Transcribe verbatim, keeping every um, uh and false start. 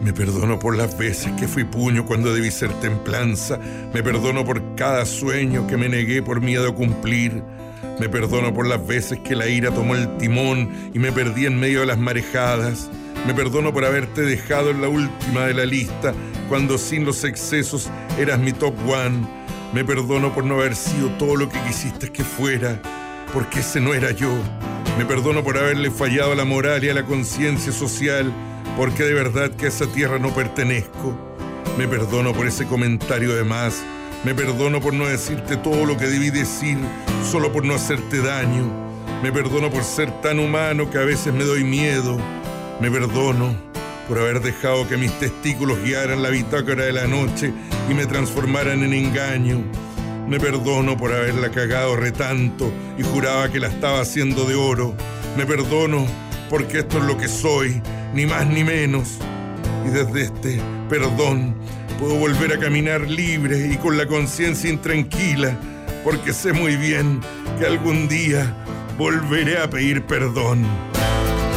Me perdono por las veces que fui puño cuando debí ser templanza. Me perdono por cada sueño que me negué por miedo a cumplir. Me perdono por las veces que la ira tomó el timón y me perdí en medio de las marejadas. Me perdono por haberte dejado en la última de la lista, cuando sin los excesos eras mi top one. Me perdono por no haber sido todo lo que quisiste que fuera, porque ese no era yo. Me perdono por haberle fallado a la moral y a la conciencia social, porque de verdad que a esa tierra no pertenezco. Me perdono por ese comentario de más. Me perdono por no decirte todo lo que debí decir, solo por no hacerte daño. Me perdono por ser tan humano que a veces me doy miedo. Me perdono por haber dejado que mis testículos guiaran la bitácora de la noche y me transformaran en engaño. Me perdono por haberla cagado retanto y juraba que la estaba haciendo de oro. Me perdono porque esto es lo que soy, ni más ni menos. Y desde este perdón puedo volver a caminar libre y con la conciencia intranquila, porque sé muy bien que algún día volveré a pedir perdón.